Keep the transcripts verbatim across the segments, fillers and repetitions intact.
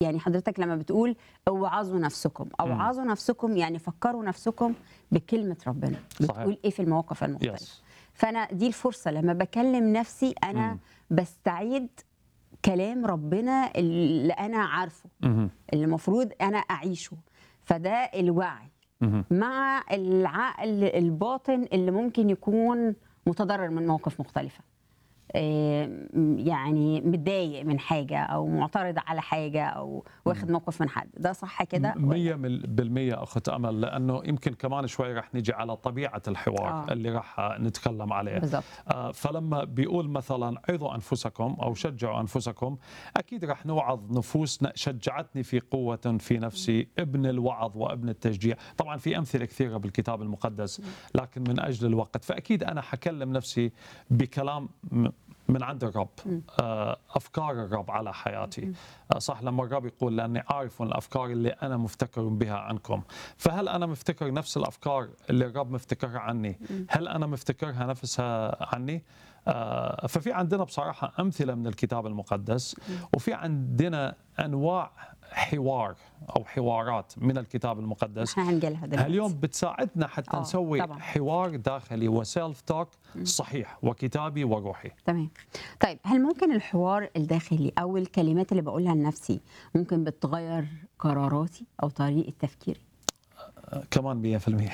يعني حضرتك لما بتقول اوعظوا نفسكم، اوعظوا نفسكم يعني فكروا نفسكم بكلمة ربنا، صحيح. بتقول ايه في المواقف المختلفة. يس. فانا دي الفرصة لما بكلم نفسي انا مم. بستعيد كلام ربنا اللي انا عارفه، مهم. اللي المفروض انا اعيشه. فده الوعي مهم. مع العقل الباطن اللي ممكن يكون متضرر من مواقف مختلفة، آه، يعني متضايق من حاجة أو معترض على حاجة أو واخد موقف من حد. ده صح كده مية ولا؟ بالمية أخت أمل، لأنه يمكن كمان شوي رح نيجي على طبيعة الحوار آه. اللي رح نتكلم عليه. بالظبط. آه، فلما بيقول مثلا عظوا أنفسكم أو شجعوا أنفسكم، أكيد رح نوعظ نفوسنا. شجعتني في قوة في نفسي ابن الوعظ وابن التشجيع. طبعا في أمثلة كثيرة بالكتاب المقدس، لكن من أجل الوقت فأكيد أنا حكلم نفسي بكلام من عند الرب، أفكار الرب على حياتي. صح لما الرب يقول لأني عارف الأفكار اللي أنا مفتكر بها عنكم، فهل أنا مفتكر نفس الأفكار اللي الرب مفتكرها عني؟ هل أنا مفتكرها نفسها عني؟ ففي عندنا بصراحة أمثلة من الكتاب المقدس، وفي عندنا أنواع حوار أو حوارات من الكتاب المقدس احنا هنجيلها دلوقتي. اليوم بتساعدنا حتى آه، نسوي طبعاً. حوار داخلي وسيلف توك صحيح وكتابي وروحي. تمام. طيب هل ممكن الحوار الداخلي أو الكلمات اللي بقولها لنفسي ممكن بتغير قراراتي أو طريقة تفكيري؟ كمان مية بالمية.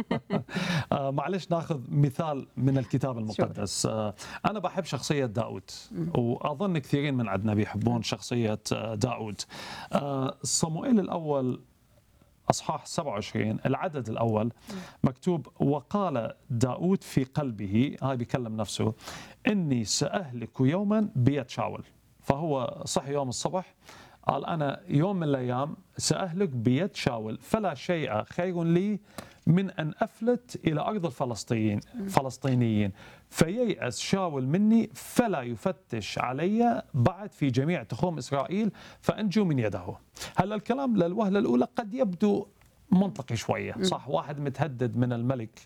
آه، معلش ناخذ مثال من الكتاب المقدس. آه، أنا بحب شخصية داود، وأظن كثيرين من عندنا بيحبون شخصية آه، داود. آه، صموئيل الأول أصحاح سبعة وعشرين العدد الأول مكتوب وقال داود في قلبه، هاي بيكلم نفسه، إني سأهلك يوما بيد شاول. فهو صحي يوم الصبح قال أنا يوم من الأيام سأهلك بيد شاول، فلا شيء خير لي من أن أفلت إلى أرض الفلسطينيين فلسطينيين فييأس شاول مني فلا يفتش علي بعد في جميع تخوم إسرائيل فأنجو من يده. هلا الكلام للوهلة الأولى قد يبدو منطقي شوية، صح؟ واحد متهدد من الملك،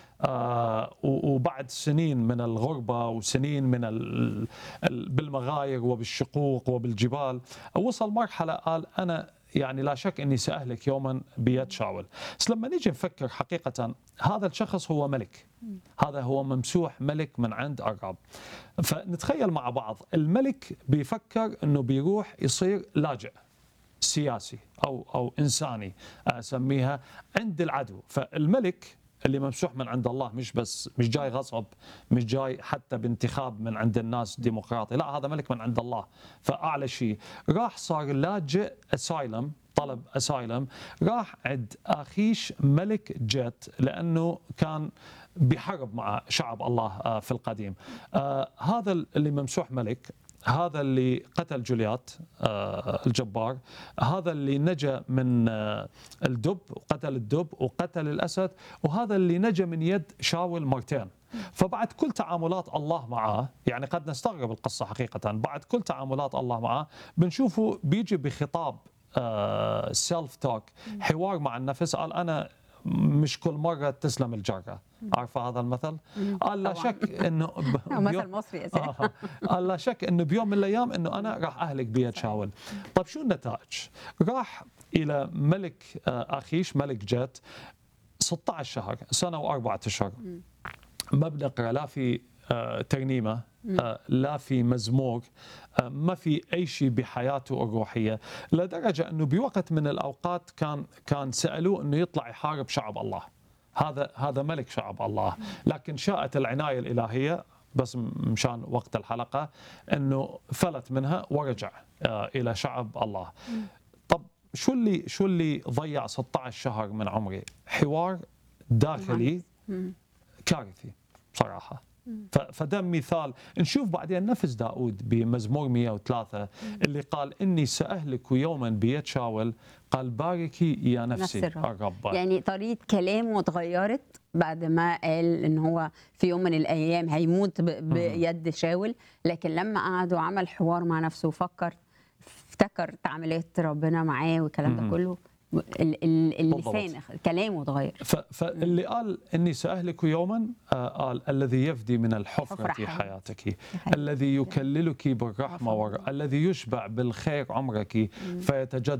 آه وبعد سنين من الغربة وسنين من ال بالمغاير وبالشقوق وبالجبال وصل مرحلة قال أنا يعني لا شك أني سأهلك يوما بيد شاول. بس لما نيجي نفكر حقيقة هذا الشخص هو ملك، هذا هو ممسوح ملك من عند الرب. فنتخيل مع بعض الملك بيفكر أنه بيروح يصير لاجئ سياسي أو أو إنساني أسميها عند العدو. فالملك اللي ممسوح من عند الله مش بس مش جاي غصب، مش جاي حتى بانتخاب من عند الناس ديمقراطي، لا هذا ملك من عند الله. فأعلى شيء راح صار لاجئ أسايلم، طلب أسايلم، راح عند أخيش ملك جت لأنه كان بحرب مع شعب الله في القديم. آه هذا اللي ممسوح ملك، هذا اللي قتل جوليات آه الجبار، هذا اللي نجا من آه الدب وقتل الدب وقتل الأسد، وهذا اللي نجا من يد شاول مرتين. فبعد كل تعاملات الله معه، يعني قد نستغرب القصة حقيقة، بعد كل تعاملات الله معه بنشوفه بيجي بخطاب آه سيلف توك، حوار مع النفس، قال أنا مش كل مرة تسلم الجرة. عارفة هذا المثل؟ قال لا شك انه مثل مصري آه. قال لا شك انه بيوم من الايام انه انا راح اهلك بيد شاول. طيب شو النتائج؟ راح الى ملك اخيش ملك جت ستة عشر شهر، سنة وأربعة أشهر، ما بنقرأ لا في ترنيمة لا في مزمور، ما في أي شيء بحياته الروحية، لدرجة أنه بوقت من الأوقات كان كان سألوه أنه يطلع يحارب شعب الله. هذا هذا ملك شعب الله، لكن شاءت العناية الإلهية بس مشان وقت الحلقة أنه فلت منها ورجع إلى شعب الله. طب شو اللي شو اللي ضيع ستة عشر شهر من عمري؟ حوار داخلي كارثي بصراحة. فده مثال. نشوف بعدين نفس داود بمزمور مئة وثلاثة اللي قال إني سأهلك يوما بيد شاول، قال باركي يا نفسي نفس الرب. الرب. يعني طريقة كلامه اتغيرت بعد ما قال إن هو في يوم من الأيام هيموت بيد شاول، لكن لما قعد وعمل حوار مع نفسه وفكر افتكر تعاملات ربنا معاه والكلام ده كله ال- ال- اللسان كلامه اتغير. ف- فاللي قال إني سأهلك يوما آه، قال الذي يفدي من الحفرة حفرة حياتك، حياتك. الذي يكللك بالرحمة والر... الذي يشبع بالخير عمرك فيتجدد